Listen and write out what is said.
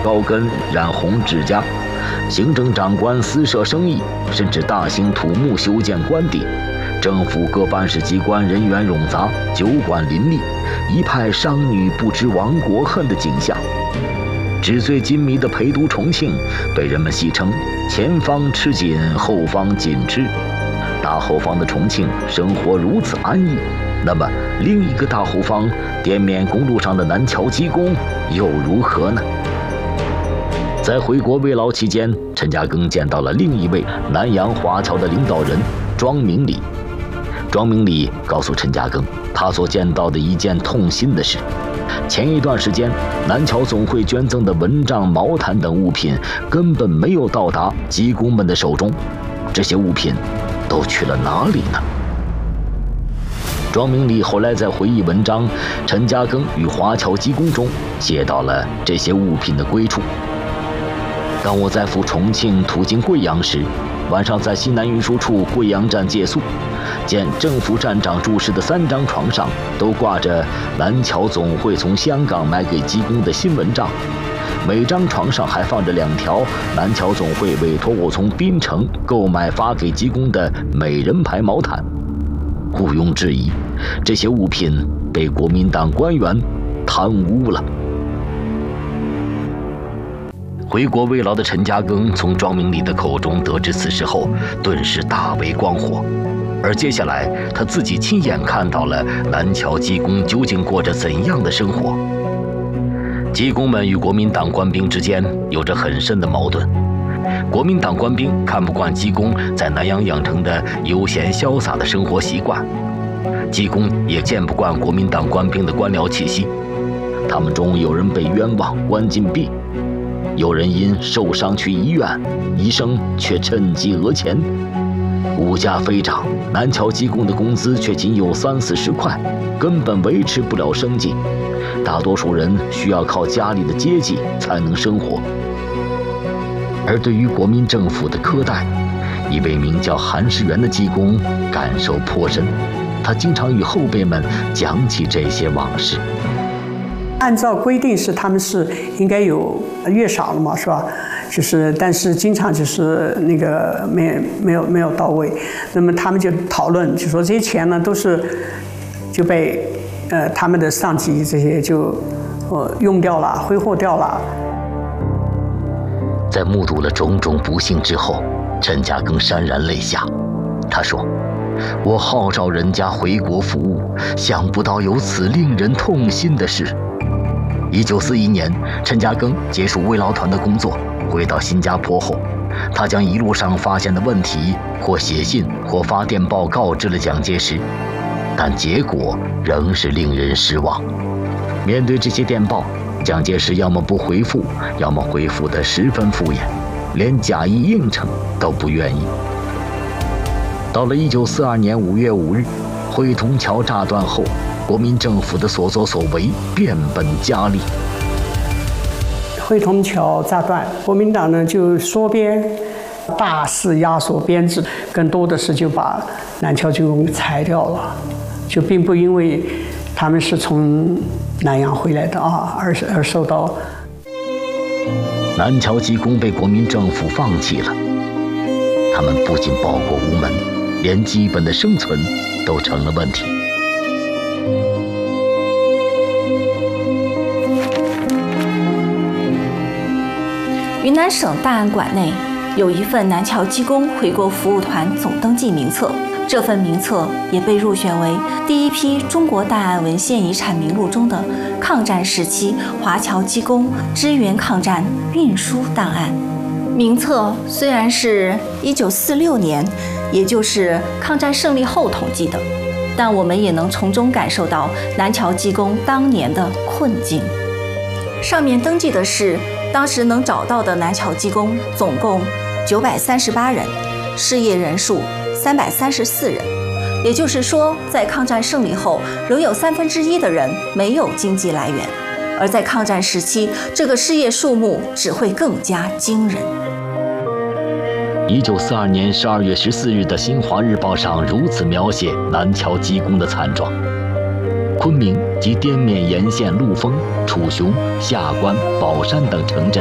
高跟染红指甲，行政长官私设生意，甚至大兴土木修建官邸。政府各办事机关人员冗杂，酒馆林立，一派商女不知亡国恨的景象。纸醉金迷的陪都重庆被人们戏称前方吃紧，后方紧吃。大后方的重庆生活如此安逸，那么另一个大后方滇缅公路上的南桥鸡公又如何呢？在回国慰劳期间，陈嘉庚见到了另一位南洋华侨的领导人庄明礼。庄明礼告诉陈嘉庚，他所见到的一件痛心的事：前一段时间，南侨总会捐赠的蚊帐、毛毯等物品根本没有到达鸡公们的手中，这些物品都去了哪里呢？庄明礼后来在回忆文章《陈嘉庚与华侨鸡公》中写到了这些物品的归处。当我在赴重庆途经贵阳时，晚上在西南运输处贵阳站借宿，见政府站长住室的3张床上都挂着南侨总会从香港买给鸡公的新蚊帐，每张床上还放着2条南侨总会委托我从槟城购买发给鸡公的美人牌毛毯。毋庸置疑，这些物品被国民党官员贪污了。回国慰劳的陈嘉庚从庄明礼的口中得知此事后，顿时大为光火。而接下来，他自己亲眼看到了南侨鸡公究竟过着怎样的生活。鸡公们与国民党官兵之间有着很深的矛盾。国民党官兵看不惯鸡公在南洋养成的悠闲潇洒的生活习惯，鸡公也见不惯国民党官兵的官僚气息。他们中有人被冤枉关禁闭，有人因受伤去医院，医生却趁机讹钱。物价飞涨，南侨鸡公的工资却仅有30-40块，根本维持不了生计。大多数人需要靠家里的接济才能生活。而对于国民政府的苛待，一位名叫韩世元的鸡公感受颇深。他经常与后辈们讲起这些往事。 按照规定是他们是应该有月赏了嘛，是吧？但是经常就是那个没有到位。那么他们就讨论，就说这些钱呢都是就被他们的上级这些就用掉了，挥霍掉了。 在目睹了种种不幸之后，陈嘉庚潸然泪下。他说：“我号召人家回国服务，想不到有此令人痛心的事。”1941年，陈嘉庚结束慰劳团的工作，回到新加坡后，他将一路上发现的问题或写信或发电报告知了蒋介石，但结果仍是令人失望。面对这些电报，蒋介石要么不回复，要么回复得十分敷衍，连假意应承都不愿意。到了1942年5月5日，汇通桥炸断后，国民政府的所作所为变本加厉。 汇通桥炸断，国民党呢就缩编，大肆压缩编制，更多的是就把南侨鸡公裁掉了，就并不因为他们是从南洋回来的而受到。 南侨鸡公被国民政府放弃了，他们不仅报国无门，连基本的生存都成了问题。 云南省档案馆内有一份南侨鸡公回国服务团总登记名册，这份名册也被入选为第一批中国档案文献遗产名录中的抗战时期华侨鸡公支援抗战运输档案。名册虽然是1946年，也就是抗战胜利后统计的，但我们也能从中感受到南侨鸡公当年的困境。上面登记的是当时能找到的南侨鸡公总共938人，失业人数334人。也就是说，在抗战胜利后，仍有1/3的人没有经济来源，而在抗战时期，这个失业数目只会更加惊人。 1942年12月14日的《新华日报》上如此描写南侨鸡公的惨状：昆明及滇缅沿线陆丰、楚雄、下关、宝山等城镇